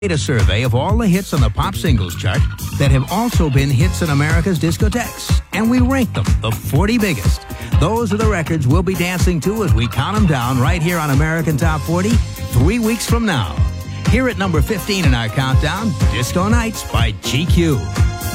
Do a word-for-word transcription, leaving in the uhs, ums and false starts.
made a survey of all the hits on the pop singles chart that have also been hits in America's discotheques, and we ranked them, the forty biggest. Those are the records we'll be dancing to as we count them down right here on American Top forty, three weeks from now. Here at number fifteen in our countdown, Disco Nights by G Q.